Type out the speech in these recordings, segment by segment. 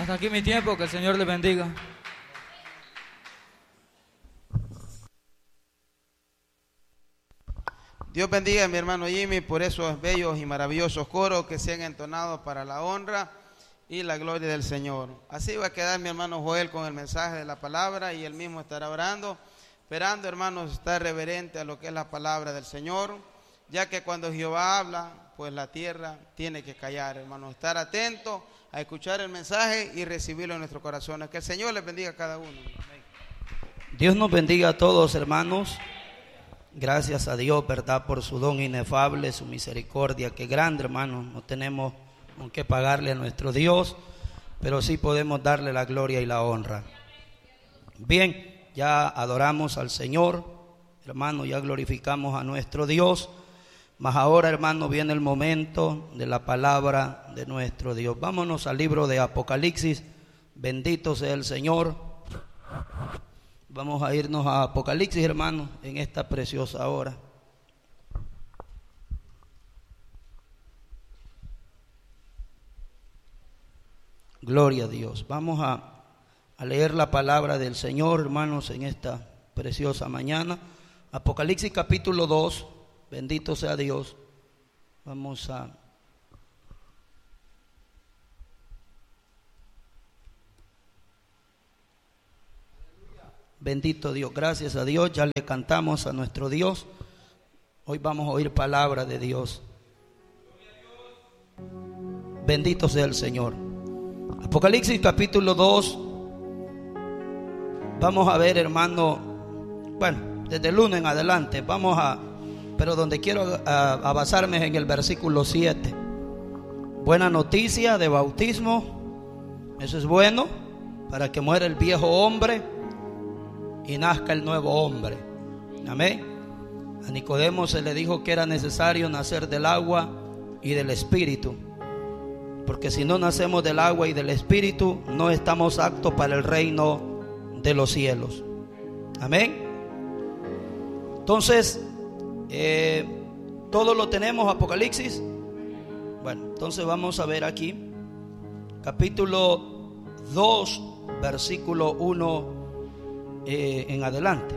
Hasta aquí mi tiempo, que el Señor les bendiga. Dios bendiga a mi hermano Jimmy por esos bellos y maravillosos coros que se han entonado para la honra y la gloria del Señor. Así va a quedar mi hermano Joel con el mensaje de la palabra y él mismo estará orando, esperando, hermanos, estar reverente a lo que es la palabra del Señor, ya que cuando Jehová habla, pues la tierra tiene que callar, hermanos, estar atento a escuchar el mensaje y recibirlo en nuestros corazones. Que el Señor les bendiga a cada uno. Amén. Dios nos bendiga a todos, hermanos. Gracias a Dios, verdad, por su don inefable, su misericordia, que grande, hermanos. No tenemos con qué pagarle a nuestro Dios, pero sí podemos darle la gloria y la honra. Bien, ya adoramos al Señor, hermano, ya glorificamos a nuestro Dios, mas ahora, hermano, viene el momento de la palabra de nuestro Dios. Vámonos al libro de Apocalipsis. Bendito sea el Señor. Vamos a irnos a Apocalipsis, hermanos, en esta preciosa hora. Gloria a Dios. Vamos a leer la palabra del Señor, hermanos, en esta preciosa mañana. Apocalipsis capítulo 2, bendito sea Dios. Vamos a... Bendito Dios, gracias a Dios, ya le cantamos a nuestro Dios. Hoy vamos a oír palabra de Dios. Bendito sea el Señor. Apocalipsis capítulo 2. Vamos a ver, hermano, bueno, desde el 1 en adelante, pero donde quiero basarme es en el versículo 7. Buena noticia de bautismo, eso es bueno, para que muera el viejo hombre y nazca el nuevo hombre. Amén. A Nicodemo se le dijo que era necesario nacer del agua y del espíritu, porque si no nacemos del agua y del espíritu, no estamos aptos para el reino de los cielos. Amén. Entonces, todo lo tenemos, Apocalipsis. Bueno, entonces vamos a ver aquí, capítulo 2, versículo 1 en adelante.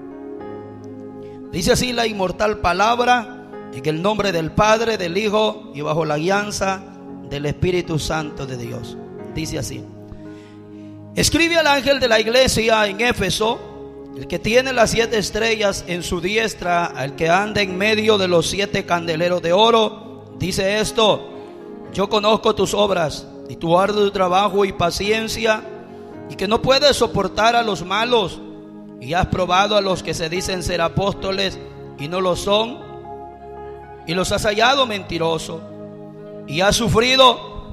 Dice así la inmortal palabra, en el nombre del Padre, del Hijo y bajo la guianza del Espíritu Santo de Dios. Dice así: escribe al ángel de la iglesia en Éfeso, el que tiene las 7 estrellas en su diestra, al que anda en medio de los 7 candeleros de oro, dice esto: yo conozco tus obras y tu arduo trabajo y paciencia, y que no puedes soportar a los malos, y has probado a los que se dicen ser apóstoles y no lo son, y los has hallado mentirosos, y has sufrido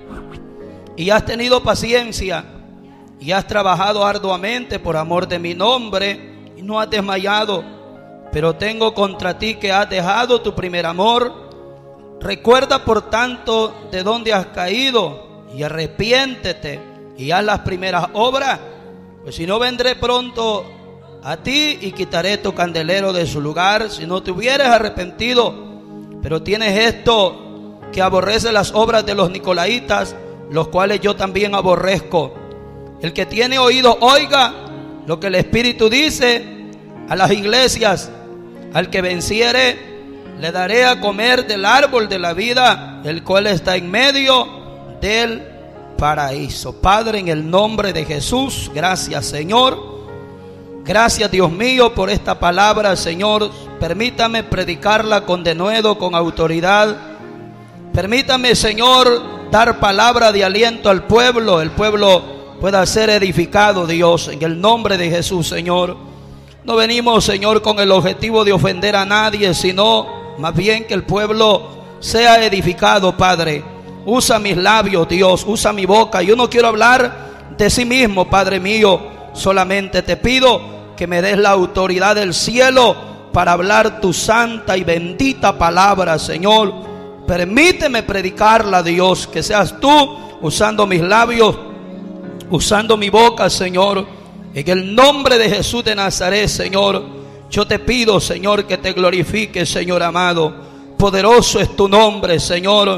y has tenido paciencia, y has trabajado arduamente por amor de mi nombre, y no has desmayado. Pero tengo contra ti que has dejado tu primer amor. Recuerda por tanto de dónde has caído, y arrepiéntete y haz las primeras obras, pues si no, vendré pronto a ti y quitaré tu candelero de su lugar, si no te hubieres arrepentido. Pero tienes esto, que aborrece las obras de los nicolaitas, los cuales yo también aborrezco. El que tiene oído, oiga lo que el Espíritu dice a las iglesias. Al que venciere, le daré a comer del árbol de la vida, el cual está en medio del paraíso. Padre, en el nombre de Jesús, gracias, Señor. Gracias, Dios mío, por esta palabra, Señor. Permítame predicarla con denuedo, con autoridad. Permítame, Señor, dar palabra de aliento al pueblo. El pueblo pueda ser edificado, Dios, en el nombre de Jesús, Señor. No venimos, Señor, con el objetivo de ofender a nadie, sino más bien que el pueblo sea edificado, Padre. Usa mis labios, Dios, usa mi boca. Yo no quiero hablar de sí mismo, Padre mío. Solamente te pido que me des la autoridad del cielo para hablar tu santa y bendita palabra, Señor. Permíteme predicarla, Dios, que seas tú usando mis labios, usando mi boca, Señor. En el nombre de Jesús de Nazaret, Señor, yo te pido, Señor, que te glorifiques, Señor amado. Poderoso es tu nombre, Señor.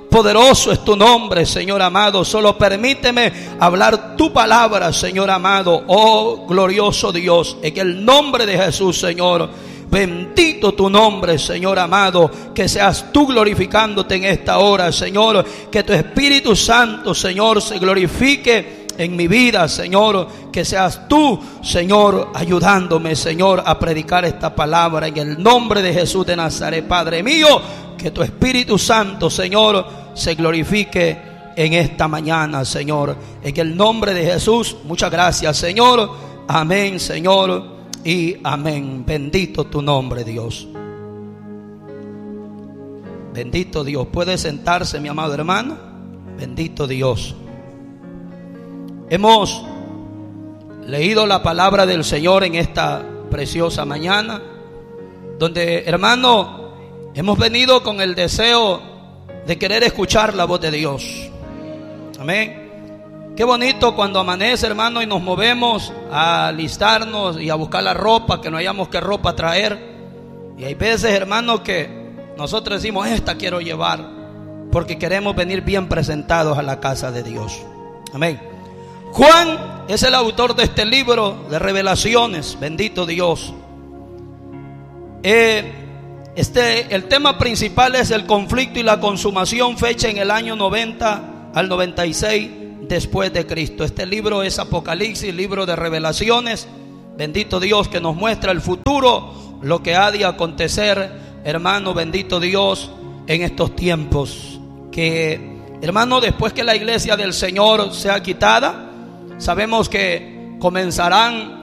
Poderoso es tu nombre, Señor amado. Solo permíteme hablar tu palabra, Señor amado. Oh glorioso Dios, en el nombre de Jesús, Señor. Bendito tu nombre, Señor amado. Que seas tú glorificándote en esta hora, Señor. Que tu Espíritu Santo, Señor, se glorifique en mi vida, Señor. Que seas tú, Señor, ayudándome, Señor, a predicar esta palabra en el nombre de Jesús de Nazaret. Padre mío, que tu Espíritu Santo, Señor, se glorifique en esta mañana, Señor. En el nombre de Jesús, muchas gracias, Señor. Amén, Señor, y amén. Bendito tu nombre, Dios. Bendito Dios. ¿Puede sentarse, mi amado hermano? Bendito Dios. Hemos leído la palabra del Señor en esta preciosa mañana, donde, hermano, hemos venido con el deseo de querer escuchar la voz de Dios. Amén. Qué bonito cuando amanece, hermano, y nos movemos a alistarnos y a buscar la ropa, que no hayamos qué ropa traer. Y hay veces, hermano, que nosotros decimos, esta quiero llevar, porque queremos venir bien presentados a la casa de Dios. Amén. Juan es el autor de este libro de Revelaciones. Bendito Dios. El tema principal es el conflicto y la consumación, fecha en el año 90 al 96 después de Cristo. Este libro es Apocalipsis, libro de Revelaciones. Bendito Dios, que nos muestra el futuro, lo que ha de acontecer, hermano, bendito Dios, en estos tiempos. Que, hermano, después que la iglesia del Señor sea quitada, sabemos que comenzarán